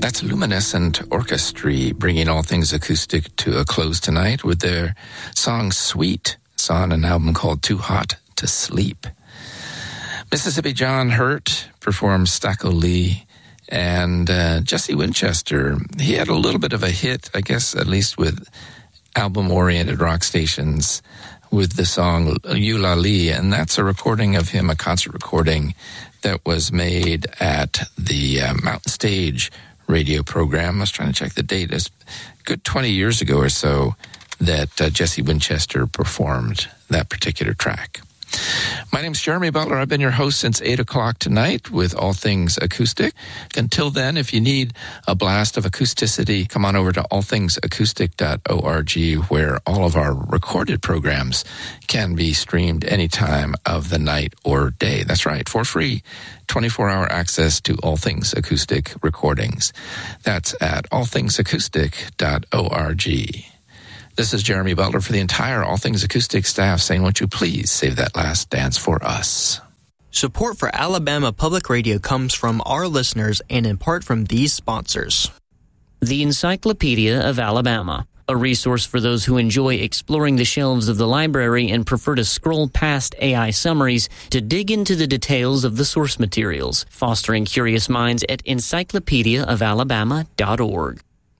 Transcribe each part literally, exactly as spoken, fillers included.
That's Luminescent Orchestra bringing all things acoustic to a close tonight with their song Sweet. It's on an album called Too Hot to Sleep. Mississippi John Hurt performed Stacko Lee, and uh, Jesse Winchester. He had a little bit of a hit, I guess, at least with album-oriented rock stations, with the song Eulalie, and that's a recording of him, a concert recording that was made at the uh, Mountain Stage radio program. I was trying to check the date. It's a good twenty years ago or so that uh, Jesse Winchester performed that particular track. My name's Jeremy Butler. I've been your host since eight o'clock tonight with All Things Acoustic. Until then, if you need a blast of acousticity, come on over to all things acoustic dot org, where all of our recorded programs can be streamed any time of the night or day. That's right, for free, twenty-four hour access to All Things Acoustic recordings. That's at all things acoustic dot org. This is Jeremy Butler for the entire All Things Acoustic staff saying, won't you please save that last dance for us. Support for Alabama Public Radio comes from our listeners and in part from these sponsors. The Encyclopedia of Alabama, a resource for those who enjoy exploring the shelves of the library and prefer to scroll past A I summaries to dig into the details of the source materials, fostering curious minds at encyclopedia of alabama dot org.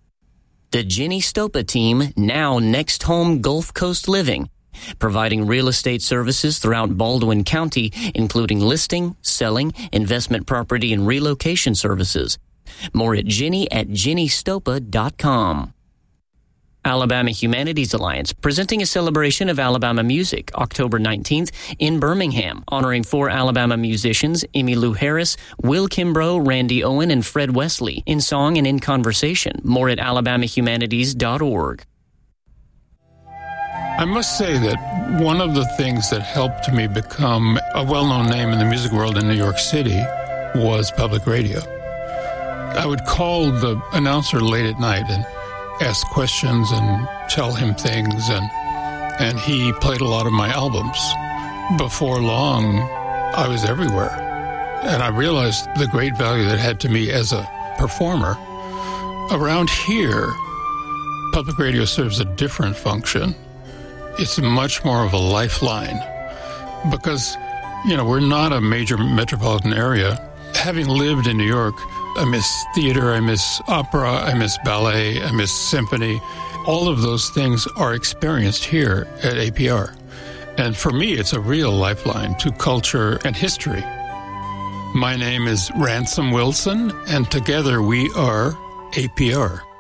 The Jenny Stopa team, now Next Home Gulf Coast Living, providing real estate services throughout Baldwin County, including listing, selling, investment property, and relocation services. More at Jenny at jenny stopa dot com. Alabama Humanities Alliance, presenting a celebration of Alabama music, October nineteenth in Birmingham, honoring four Alabama musicians, Emmylou Harris, Will Kimbrough, Randy Owen, and Fred Wesley, in song and in conversation. More at alabama humanities dot org. I must say that one of the things that helped me become a well-known name in the music world in New York City was public radio. I would call the announcer late at night and ask questions and tell him things, and and he played a lot of my albums. Before long, I was everywhere, and I realized the great value that it had to me as a performer. Around here, public radio serves a different function. It's much more of a lifeline because, you know, we're not a major metropolitan area. Having lived in New York, I miss theater, I miss opera, I miss ballet, I miss symphony. All of those things are experienced here at A P R. And for me, it's a real lifeline to culture and history. My name is Ransom Wilson, and together we are A P R.